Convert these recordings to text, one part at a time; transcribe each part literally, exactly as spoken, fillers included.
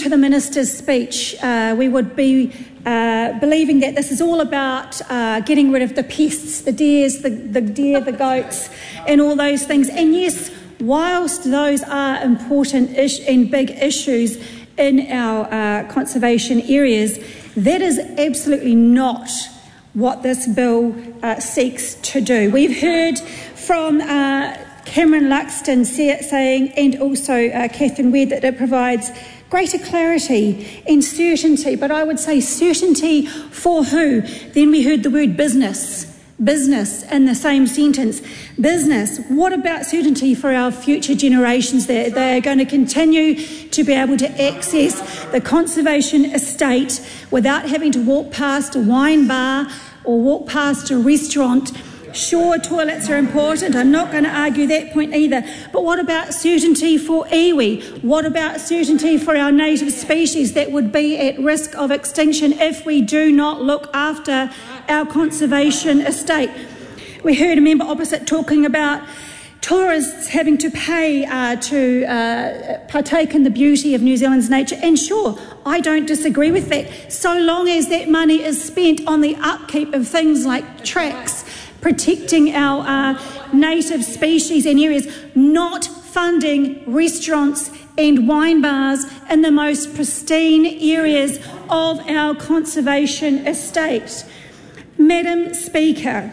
to the Minister's speech, uh, we would be uh, believing that this is all about uh, getting rid of the pests, the deers, the, the deer, the goats, and all those things. And yes, whilst those are important ish and big issues in our uh, conservation areas, that is absolutely not what this bill uh, seeks to do. We've heard from uh, Cameron Luxton say, saying, and also uh, Catherine Wedd, that it provides greater clarity and certainty, but I would say certainty for who? Then we heard the word business. Business in the same sentence. Business. What about certainty for our future generations that they are going to continue to be able to access the conservation estate without having to walk past a wine bar or walk past a restaurant? Sure, toilets are important. I'm not going to argue that point either. But what about certainty for iwi? What about certainty for our native species that would be at risk of extinction if we do not look after our conservation estate? We heard a member opposite talking about tourists having to pay uh, to uh, partake in the beauty of New Zealand's nature. And sure, I don't disagree with that, so long as that money is spent on the upkeep of things like tracks, protecting our uh, native species and areas, not funding restaurants and wine bars in the most pristine areas of our conservation estate. Madam Speaker,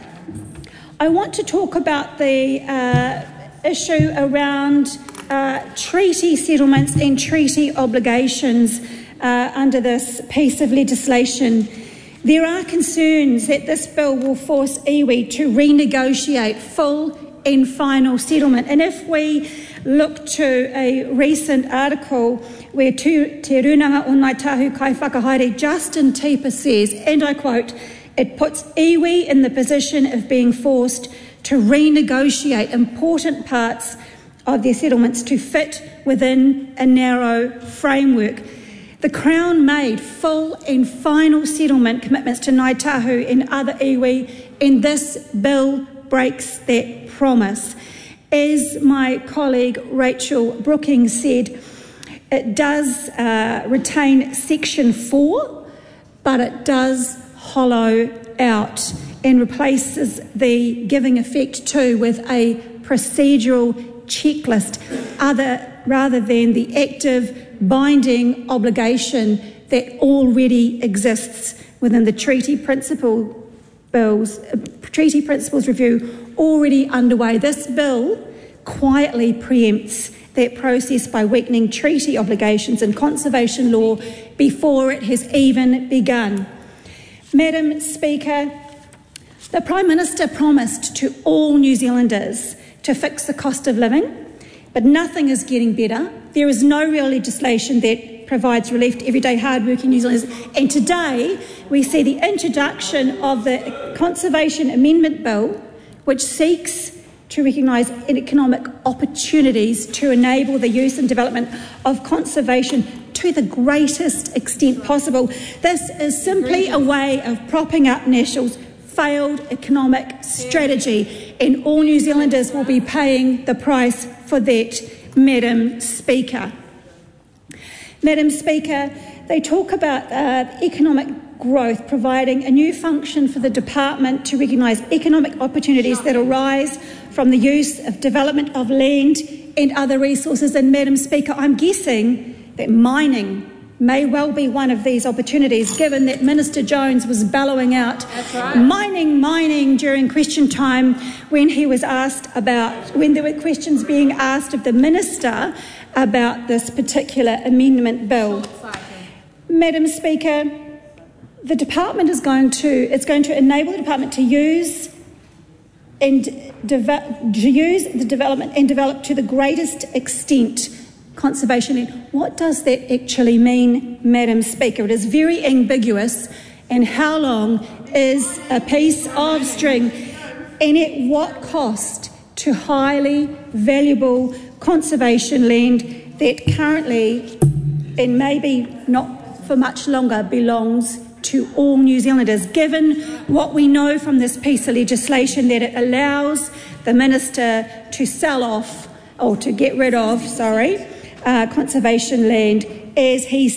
I want to talk about the uh, issue around uh, treaty settlements and treaty obligations uh, under this piece of legislation. There are concerns that this bill will force iwi to renegotiate full and final settlement. And if we look to a recent article where Te Runanga o Ngāi Tahu Kai Whakahaere, Justin Teeper says, and I quote, "It puts iwi in the position of being forced to renegotiate important parts of their settlements to fit within a narrow framework." The Crown made full and final settlement commitments to Ngāi Tahu and other iwi, and this bill breaks that promise. As my colleague Rachel Brookings said, it does uh, retain Section four, but it does hollow out and replaces the giving effect to with a procedural checklist other, rather than the active binding obligation that already exists within the treaty principle bills, uh, treaty principles review already underway. This bill quietly preempts that process by weakening treaty obligations and conservation law before it has even begun. Madam Speaker, the Prime Minister promised to all New Zealanders to fix the cost of living, but nothing is getting better. There is no real legislation that provides relief to everyday hard-working New Zealanders. And today we see the introduction of the Conservation Amendment Bill, which seeks to recognise economic opportunities to enable the use and development of conservation to the greatest extent possible. This is simply a way of propping up National's failed economic strategy, and all New Zealanders will be paying the price for that, Madam Speaker. Madam Speaker, they talk about uh, economic growth, providing a new function for the department to recognise economic opportunities that arise from the use of development of land and other resources. And Madam Speaker, I'm guessing that mining may well be one of these opportunities, given that Minister Jones was bellowing out right. mining, mining during question time when he was asked about, when there were questions being asked of the Minister about this particular amendment bill. Madam Speaker, the department is going to, it's going to enable the department to use and deve- to use the development and develop to the greatest extent conservation land. What does that actually mean, Madam Speaker? It is very ambiguous. And how long is a piece of string, and at what cost to highly valuable conservation land that currently, and maybe not for much longer, belongs to all New Zealanders, given what we know from this piece of legislation, that it allows the Minister to sell off, or to get rid of, sorry, uh, conservation land as he